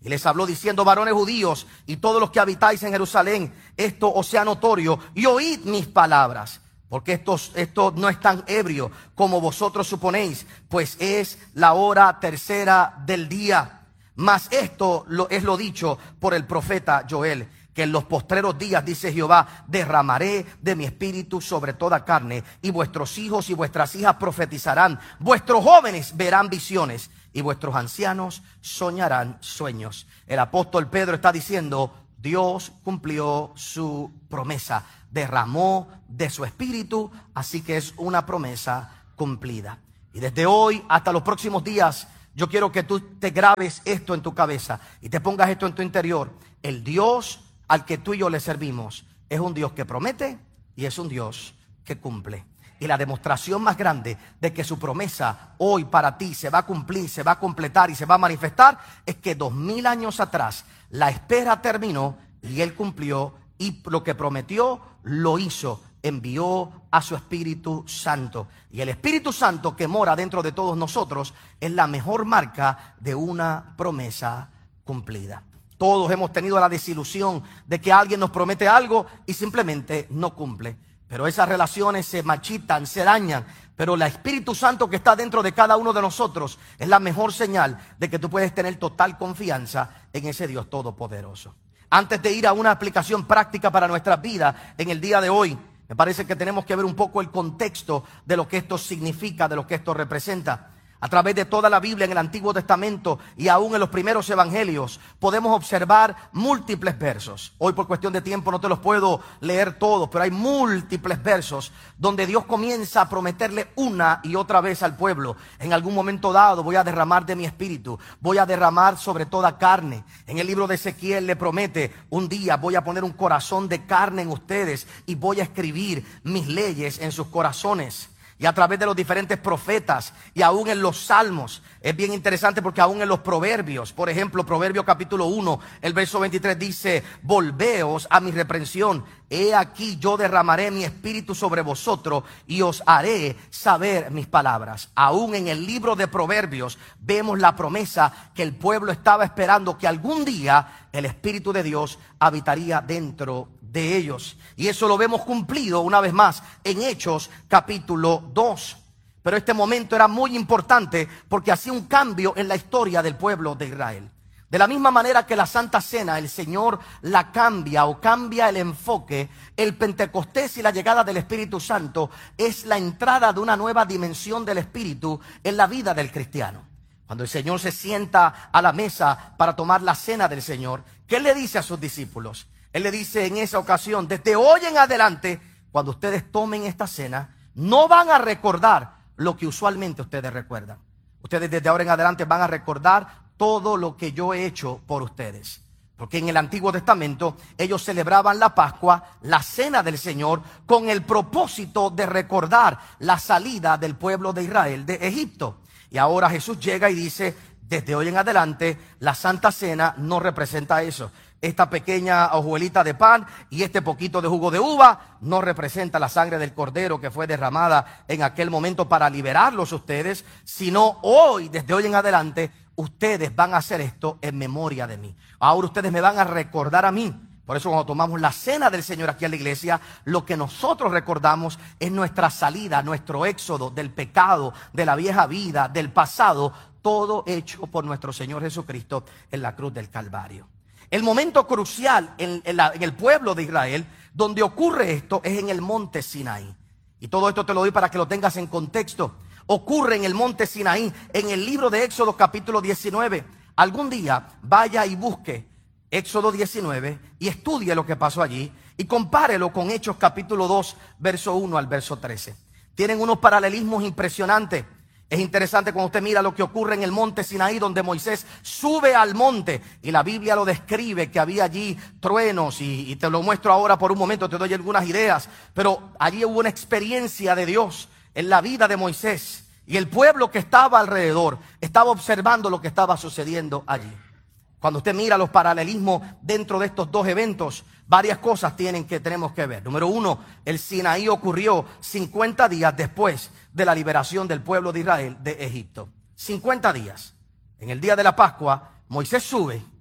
Y les habló diciendo: varones judíos y todos los que habitáis en Jerusalén, esto os sea notorio, y oíd mis palabras. Porque esto, esto no es tan ebrio como vosotros suponéis, pues es la hora tercera del día. Mas esto lo, es lo dicho por el profeta Joel, que en los postreros días, dice Jehová, derramaré de mi espíritu sobre toda carne, y vuestros hijos y vuestras hijas profetizarán, vuestros jóvenes verán visiones, y vuestros ancianos soñarán sueños. El apóstol Pedro está diciendo: Dios cumplió su promesa, derramó de su espíritu, así que es una promesa cumplida. Y desde hoy hasta los próximos días, yo quiero que tú te grabes esto en tu cabeza y te pongas esto en tu interior. El Dios al que tú y yo le servimos es un Dios que promete y es un Dios que cumple. Y la demostración más grande de que su promesa hoy para ti se va a cumplir, se va a completar y se va a manifestar es que dos mil años atrás la espera terminó y Él cumplió, y lo que prometió lo hizo. Envió a su Espíritu Santo. Y el Espíritu Santo que mora dentro de todos nosotros es la mejor marca de una promesa cumplida. Todos hemos tenido la desilusión de que alguien nos promete algo y simplemente no cumple. Pero esas relaciones se marchitan, se dañan. Pero el Espíritu Santo que está dentro de cada uno de nosotros es la mejor señal de que tú puedes tener total confianza en ese Dios todopoderoso. Antes de ir a una aplicación práctica para nuestras vidas en el día de hoy, me parece que tenemos que ver un poco el contexto de lo que esto significa, de lo que esto representa. A través de toda la Biblia en el Antiguo Testamento y aún en los primeros evangelios podemos observar múltiples versos. Hoy por cuestión de tiempo no te los puedo leer todos, pero hay múltiples versos donde Dios comienza a prometerle una y otra vez al pueblo: en algún momento dado voy a derramar de mi espíritu, voy a derramar sobre toda carne. En el libro de Ezequiel le promete: un día voy a poner un corazón de carne en ustedes y voy a escribir mis leyes en sus corazones. Y a través de los diferentes profetas y aún en los salmos, es bien interesante porque aún en los proverbios, por ejemplo, Proverbio capítulo uno, el verso veintitrés dice: volveos a mi reprensión, he aquí yo derramaré mi espíritu sobre vosotros y os haré saber mis palabras. Aún en el libro de Proverbios vemos la promesa que el pueblo estaba esperando, que algún día el Espíritu de Dios habitaría dentro de ellos. Y eso lo vemos cumplido una vez más en Hechos capítulo dos. Pero este momento era muy importante porque hacía un cambio en la historia del pueblo de Israel. De la misma manera que la Santa Cena, el Señor la cambia o cambia el enfoque, el Pentecostés y la llegada del Espíritu Santo es la entrada de una nueva dimensión del Espíritu en la vida del cristiano. Cuando el Señor se sienta a la mesa para tomar la cena del Señor, ¿qué le dice a sus discípulos? Él le dice en esa ocasión: desde hoy en adelante, cuando ustedes tomen esta cena, no van a recordar lo que usualmente ustedes recuerdan. Ustedes desde ahora en adelante van a recordar todo lo que yo he hecho por ustedes. Porque en el Antiguo Testamento ellos celebraban la Pascua, la cena del Señor, con el propósito de recordar la salida del pueblo de Israel de Egipto. Y ahora Jesús llega y dice: desde hoy en adelante la Santa Cena no representa eso. Esta pequeña hojuelita de pan y este poquito de jugo de uva no representa la sangre del cordero que fue derramada en aquel momento para liberarlos ustedes, sino hoy, desde hoy en adelante, ustedes van a hacer esto en memoria de mí. Ahora ustedes me van a recordar a mí. Por eso cuando tomamos la cena del Señor aquí en la iglesia, lo que nosotros recordamos es nuestra salida, nuestro éxodo del pecado, de la vieja vida, del pasado, todo hecho por nuestro Señor Jesucristo en la cruz del Calvario. El momento crucial en, en, la, en el pueblo de Israel donde ocurre esto es en el monte Sinaí. Y todo esto te lo doy para que lo tengas en contexto. Ocurre en el monte Sinaí, en el libro de Éxodo capítulo diecinueve. Algún día vaya y busque Éxodo diecinueve y estudie lo que pasó allí y compárelo con Hechos capítulo dos, verso uno al verso trece. Tienen unos paralelismos impresionantes. Es interesante cuando usted mira lo que ocurre en el monte Sinaí, donde Moisés sube al monte y la Biblia lo describe, que había allí truenos, y, y te lo muestro ahora por un momento, te doy algunas ideas, pero allí hubo una experiencia de Dios en la vida de Moisés, y el pueblo que estaba alrededor estaba observando lo que estaba sucediendo allí. Cuando usted mira los paralelismos dentro de estos dos eventos, varias cosas tienen que, tenemos que ver. Número uno, el Sinaí ocurrió cincuenta días después de la liberación del pueblo de Israel de Egipto. cincuenta días. En el día de la Pascua, Moisés sube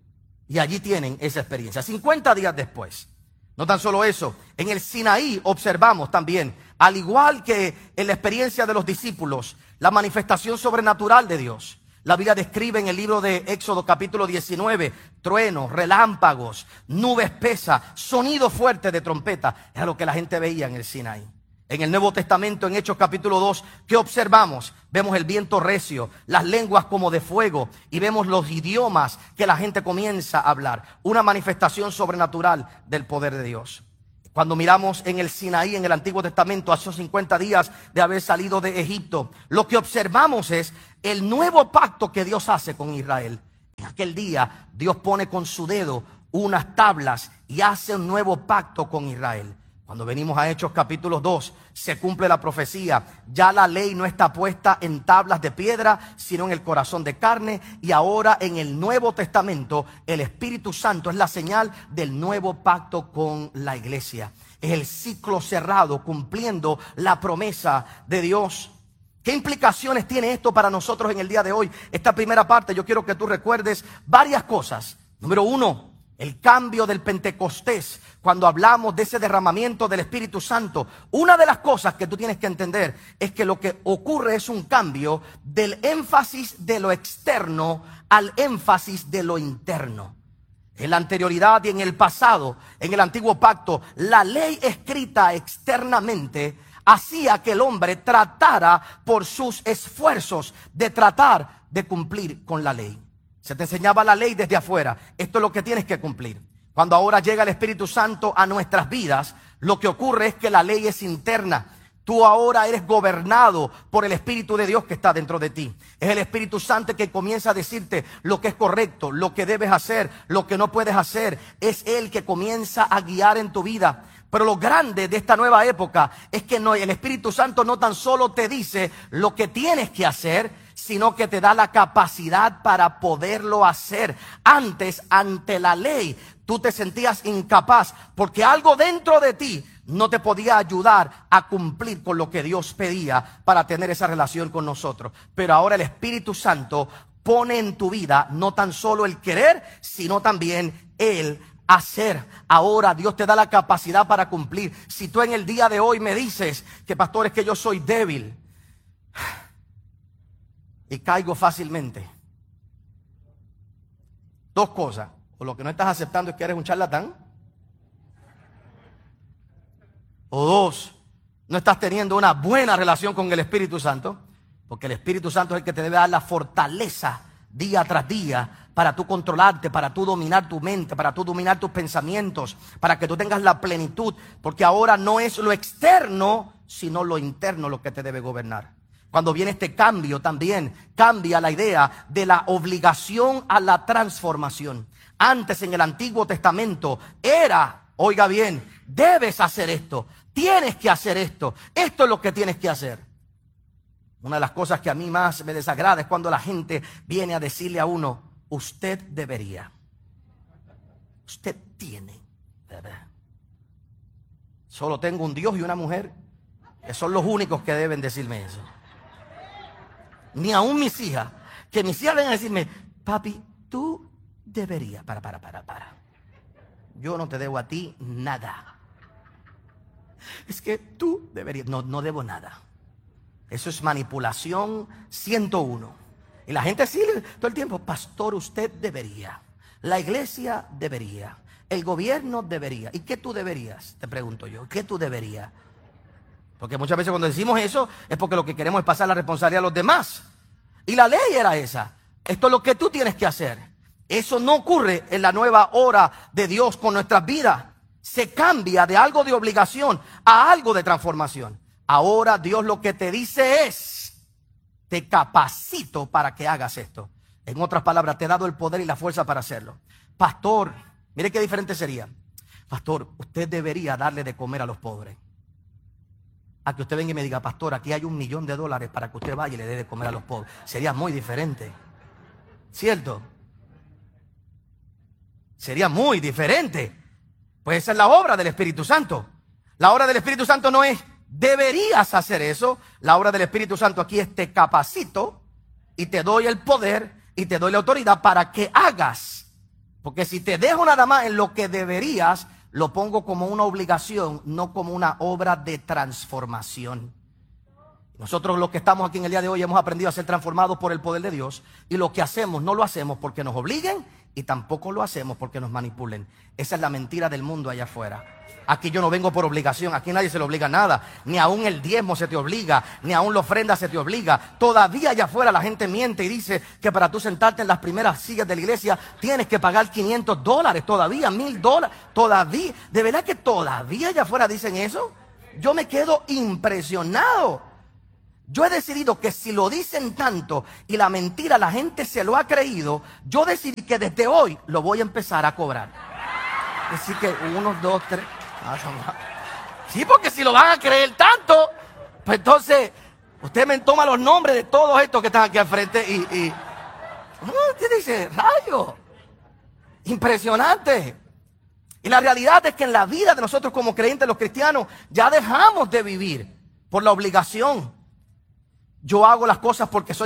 Y allí tienen esa experiencia. cincuenta días después. No tan solo eso, en el Sinaí observamos también, al igual que en la experiencia de los discípulos, la manifestación sobrenatural de Dios. La Biblia describe en el libro de Éxodo capítulo diecinueve, truenos, relámpagos, nube espesa, sonido fuerte de trompeta. Es lo que la gente veía en el Sinaí. En el Nuevo Testamento, en Hechos capítulo dos, ¿qué observamos? Vemos el viento recio, las lenguas como de fuego y vemos los idiomas que la gente comienza a hablar. Una manifestación sobrenatural del poder de Dios. Cuando miramos en el Sinaí, en el Antiguo Testamento, hace cincuenta días de haber salido de Egipto, lo que observamos es el nuevo pacto que Dios hace con Israel. En aquel día, Dios pone con su dedo unas tablas y hace un nuevo pacto con Israel. Cuando venimos a Hechos capítulo dos, se cumple la profecía. Ya la ley no está puesta en tablas de piedra, sino en el corazón de carne. Y ahora en el Nuevo Testamento, el Espíritu Santo es la señal del nuevo pacto con la iglesia. Es el ciclo cerrado, cumpliendo la promesa de Dios. ¿Qué implicaciones tiene esto para nosotros en el día de hoy? Esta primera parte yo quiero que tú recuerdes varias cosas. Número uno, el cambio del Pentecostés. Cuando hablamos de ese derramamiento del Espíritu Santo, una de las cosas que tú tienes que entender es que lo que ocurre es un cambio del énfasis de lo externo al énfasis de lo interno. En la anterioridad y en el pasado, en el antiguo pacto, la ley escrita externamente hacía que el hombre tratara por sus esfuerzos de tratar de cumplir con la ley. Se te enseñaba la ley desde afuera. Esto es lo que tienes que cumplir. Cuando ahora llega el Espíritu Santo a nuestras vidas, lo que ocurre es que la ley es interna. Tú ahora eres gobernado por el Espíritu de Dios que está dentro de ti. Es el Espíritu Santo que comienza a decirte lo que es correcto, lo que debes hacer, lo que no puedes hacer. Es Él que comienza a guiar en tu vida. Pero lo grande de esta nueva época es que no, el Espíritu Santo no tan solo te dice lo que tienes que hacer, sino que te da la capacidad para poderlo hacer. Antes, ante la ley, tú te sentías incapaz porque algo dentro de ti no te podía ayudar a cumplir con lo que Dios pedía para tener esa relación con nosotros. Pero ahora el Espíritu Santo pone en tu vida no tan solo el querer, sino también el hacer. Ahora Dios te da la capacidad para cumplir. Si tú en el día de hoy me dices que pastor, es que yo soy débil y caigo fácilmente, dos cosas: o lo que no estás aceptando es que eres un charlatán, o dos, no estás teniendo una buena relación con el Espíritu Santo, porque el Espíritu Santo es el que te debe dar la fortaleza día tras día para tú controlarte, para tú dominar tu mente, para tú dominar tus pensamientos, para que tú tengas la plenitud, porque ahora no es lo externo, sino lo interno lo que te debe gobernar. Cuando viene este cambio, también cambia la idea de la obligación a la transformación. Antes, en el Antiguo Testamento, era, oiga bien, debes hacer esto, tienes que hacer esto, esto es lo que tienes que hacer. Una de las cosas que a mí más me desagrada es cuando la gente viene a decirle a uno: usted debería, usted tiene, ¿verdad? Solo tengo un Dios y una mujer, que son los únicos que deben decirme eso. Ni aún mis hijas, que mis hijas vengan a decirme: papi, tú deberías, para, para, para, para. Yo no te debo a ti nada. Es que tú deberías, no, no debo nada. Eso es manipulación ciento uno. Y la gente sigue todo el tiempo: pastor, usted debería, la iglesia debería, el gobierno debería. ¿Y qué tú deberías? Te pregunto yo, ¿qué tú deberías? Porque muchas veces cuando decimos eso es porque lo que queremos es pasar la responsabilidad a los demás. Y la ley era esa. Esto es lo que tú tienes que hacer. Eso no ocurre en la nueva hora de Dios con nuestras vidas. Se cambia de algo de obligación a algo de transformación. Ahora Dios lo que te dice es: te capacito para que hagas esto. En otras palabras, te he dado el poder y la fuerza para hacerlo. Pastor, mire qué diferente sería. Pastor, usted debería darle de comer a los pobres. A que usted venga y me diga: pastor, aquí hay un millón de dólares para que usted vaya y le dé de comer a los pobres. Sería muy diferente, ¿cierto? Sería muy diferente. Pues esa es la obra del Espíritu Santo. La obra del Espíritu Santo no es deberías hacer eso. La obra del Espíritu Santo aquí es: te capacito y te doy el poder y te doy la autoridad para que hagas Porque si te dejo nada más en lo que deberías, lo pongo como una obligación, no como una obra de transformación. Nosotros los que estamos aquí en el día de hoy hemos aprendido a ser transformados por el poder de Dios. Y lo que hacemos no lo hacemos porque nos obliguen y tampoco lo hacemos porque nos manipulen. Esa es la mentira del mundo allá afuera. Aquí yo no vengo por obligación, aquí nadie se le obliga nada. Ni aún el diezmo se te obliga, ni aún la ofrenda se te obliga. Todavía allá afuera la gente miente y dice que para tú sentarte en las primeras sillas de la iglesia tienes que pagar quinientos dólares, todavía mil dólares, todavía. ¿De verdad que todavía allá afuera dicen eso? Yo me quedo impresionado. Yo he decidido que si lo dicen tanto y la mentira la gente se lo ha creído, yo decidí que desde hoy lo voy a empezar a cobrar. Así que uno, dos, tres. Sí, porque si lo van a creer tanto, pues entonces usted me toma los nombres de todos estos que están aquí al frente y, y usted dice, rayo, impresionante. Y la realidad es que en la vida de nosotros como creyentes, los cristianos, ya dejamos de vivir por la obligación. Yo hago las cosas porque soy